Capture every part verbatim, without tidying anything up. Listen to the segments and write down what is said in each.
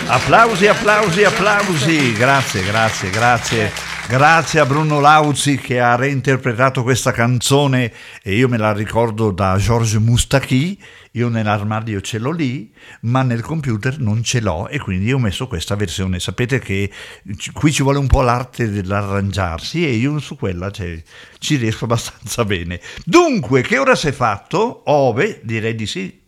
Applausi, applausi, applausi. Grazie, grazie, grazie. Grazie a Bruno Lauzi che ha reinterpretato questa canzone e io me la ricordo da Georges Moustaki. Io nell'armadio ce l'ho lì, ma nel computer non ce l'ho e quindi ho messo questa versione. Sapete che qui ci vuole un po' l'arte dell'arrangiarsi e io su quella cioè, ci riesco abbastanza bene. Dunque, che ora si è fatto? Oh, beh, direi di sì.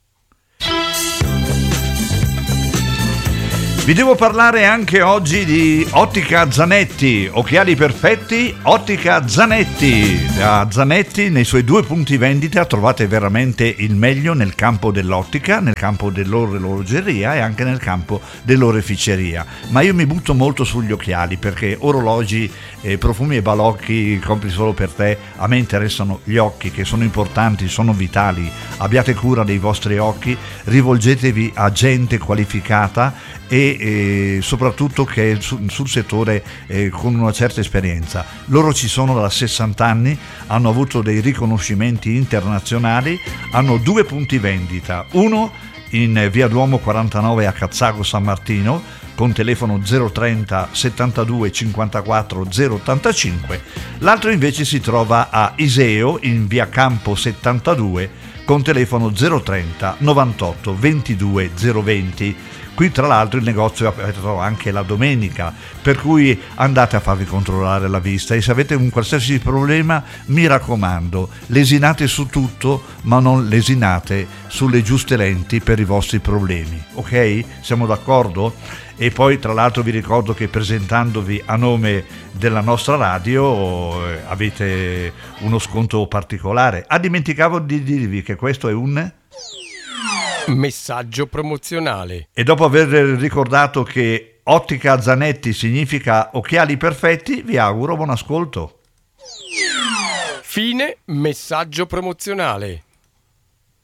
Vi devo parlare anche oggi di Ottica Zanetti, occhiali perfetti, Ottica Zanetti. A Zanetti nei suoi due punti vendita trovate veramente il meglio nel campo dell'ottica, nel campo dell'orologeria e anche nel campo dell'oreficeria. Ma io mi butto molto sugli occhiali perché orologi, eh, profumi e balocchi compri solo per te. A me interessano gli occhi che sono importanti, sono vitali. Abbiate cura dei vostri occhi, rivolgetevi a gente qualificata e eh, soprattutto che è sul, sul settore eh, con una certa esperienza. Loro ci sono da sessanta anni, hanno avuto dei riconoscimenti internazionali, hanno due punti vendita, uno in via Duomo quarantanove a Cazzago San Martino con telefono zero trenta settantadue cinquantaquattro zero ottantacinque, l'altro invece si trova a Iseo in via Campo settantadue con telefono zero trenta novantotto ventidue zero venti. Qui tra l'altro il negozio è aperto anche la domenica, per cui andate a farvi controllare la vista e se avete un qualsiasi problema mi raccomando, lesinate su tutto ma non lesinate sulle giuste lenti per i vostri problemi, ok? Siamo d'accordo? E poi tra l'altro vi ricordo che presentandovi a nome della nostra radio eh, avete uno sconto particolare. Ah, dimenticavo di dirvi che questo è un... messaggio promozionale. E dopo aver ricordato che Ottica Zanetti significa occhiali perfetti, vi auguro buon ascolto. Fine messaggio promozionale.